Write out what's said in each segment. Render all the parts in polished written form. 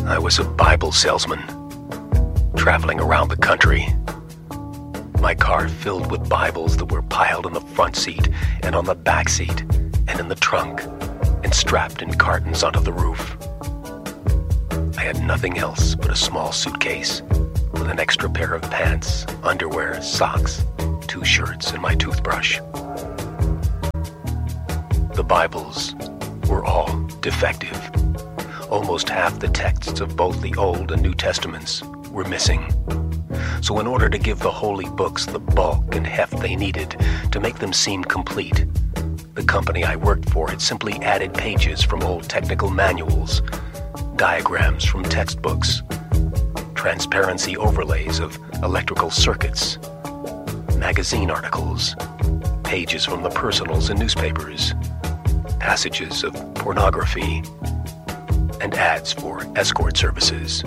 I was a Bible salesman, traveling around the country. My car filled with Bibles that were piled in the front seat and on the back seat and in the trunk and strapped in cartons onto the roof. I had nothing else but a small suitcase with an extra pair of pants, underwear, socks, 2 shirts, and my toothbrush. The Bibles were all defective. Almost half the texts of both the Old and New Testaments were missing. So in order to give the holy books the bulk and heft they needed to make them seem complete, the company I worked for had simply added pages from old technical manuals, diagrams from textbooks, transparency overlays of electrical circuits, magazine articles, pages from the personals in newspapers, passages of pornography, and ads for escort services.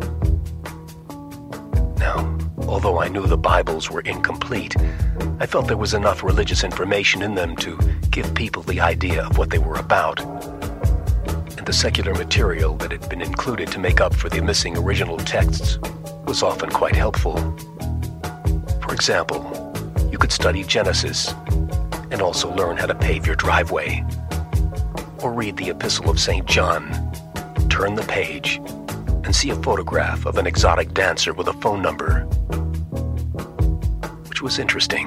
Now, although I knew the Bibles were incomplete, I felt there was enough religious information in them to give people the idea of what they were about. And the secular material that had been included to make up for the missing original texts was often quite helpful. For example, you could study Genesis and also learn how to pave your driveway, or read the Epistle of St. John, turn the page, and see a photograph of an exotic dancer with a phone number, which was interesting.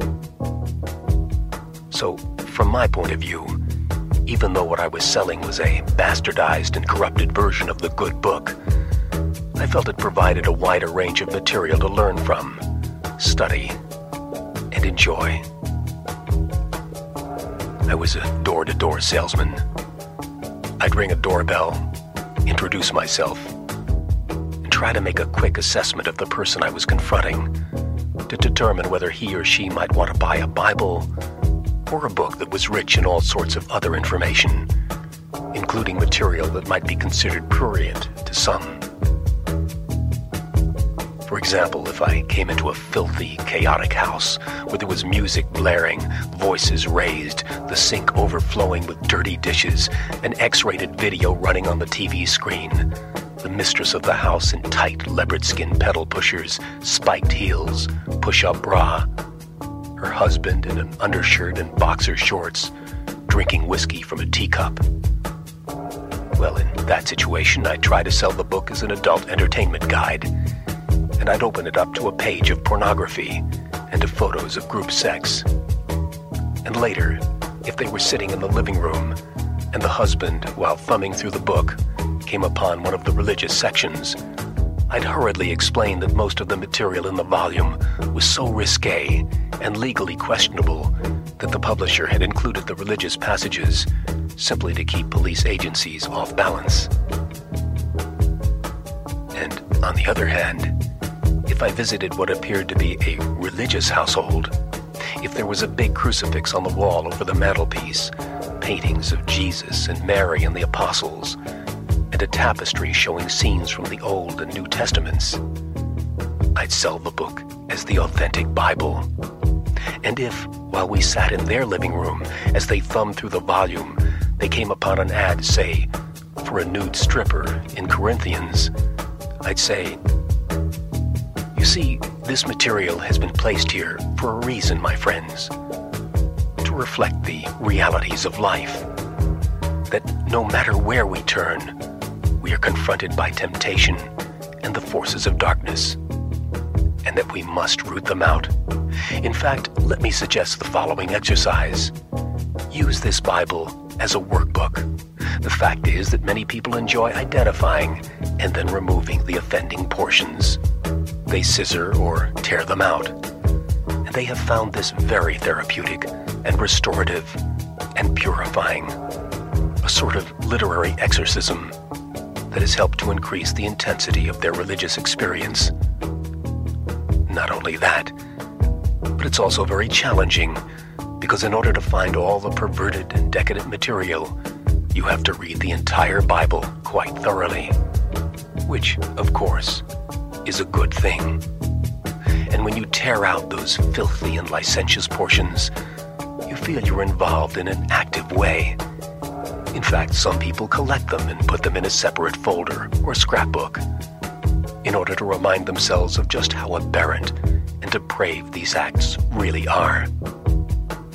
So, from my point of view, even though what I was selling was a bastardized and corrupted version of the good book, I felt it provided a wider range of material to learn from, study, and enjoy. I was a door-to-door salesman. I'd ring a doorbell, introduce myself, and try to make a quick assessment of the person I was confronting to determine whether he or she might want to buy a Bible or a book that was rich in all sorts of other information, including material that might be considered prurient to some. For example, if I came into a filthy, chaotic house where there was music blaring, voices raised, the sink overflowing with dirty dishes, an X-rated video running on the TV screen, the mistress of the house in tight leopard skin pedal pushers, spiked heels, push-up bra, her husband in an undershirt and boxer shorts, drinking whiskey from a teacup. Well, in that situation, I'd try to sell the book as an adult entertainment guide, and I'd open it up to a page of pornography and to photos of group sex. And later, if they were sitting in the living room and the husband, while thumbing through the book, came upon one of the religious sections, I'd hurriedly explain that most of the material in the volume was so risque and legally questionable that the publisher had included the religious passages simply to keep police agencies off balance. And on the other hand, if I visited what appeared to be a religious household, if there was a big crucifix on the wall over the mantelpiece, paintings of Jesus and Mary and the Apostles, and a tapestry showing scenes from the Old and New Testaments, I'd sell the book as the authentic Bible. And if, while we sat in their living room, as they thumbed through the volume, they came upon an ad, say, for a nude stripper in Corinthians, I'd say, "You see, this material has been placed here for a reason, my friends, to reflect the realities of life, that no matter where we turn, we are confronted by temptation and the forces of darkness, and that we must root them out. In fact, let me suggest the following exercise. Use this Bible as a workbook. The fact is that many people enjoy identifying and then removing the offending portions. They scissor or tear them out, and they have found this very therapeutic and restorative and purifying, a sort of literary exorcism that has helped to increase the intensity of their religious experience. Not only that, but it's also very challenging, because in order to find all the perverted and decadent material, you have to read the entire Bible quite thoroughly, which, of course, is a good thing. And when you tear out those filthy and licentious portions, you feel you're involved in an active way In fact, some people collect them and put them in a separate folder or scrapbook in order to remind themselves of just how aberrant and depraved these acts really are.